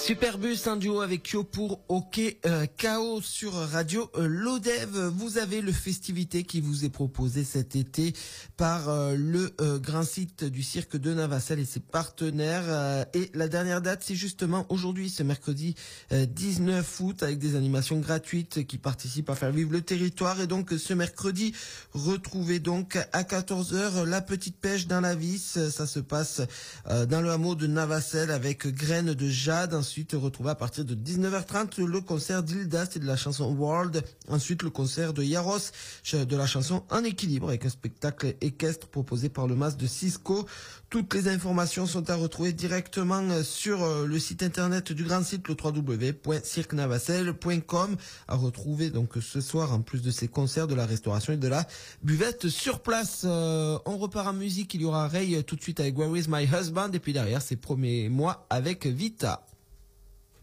Superbus, un duo avec Kyo pour OK KO sur Radio Lodev. Vous avez le festivité qui vous est proposé cet été par le grand site du cirque de Navacelles et ses partenaires. Et la dernière date, c'est justement aujourd'hui, ce mercredi 19 août, avec des animations gratuites qui participent à faire vivre le territoire. Et donc ce mercredi, retrouvez donc à 14h la petite pêche dans la Vis. Ça se passe dans le hameau de Navacelles avec Graines de Jade. Ensuite, retrouvez à partir de 19h30 le concert d'Ildast et de la chanson World. Ensuite, le concert de Yaros de la chanson En équilibre avec un spectacle équestre proposé par le MAS de Cisco. Toutes les informations sont à retrouver directement sur le site internet du grand site, le www.cirquenavacelles.com. À retrouver donc ce soir, en plus de ces concerts, de la restauration et de la buvette sur place. On repart en musique. Il y aura Ray tout de suite avec Where Is My Husband et puis derrière, ses premiers mois avec Vita.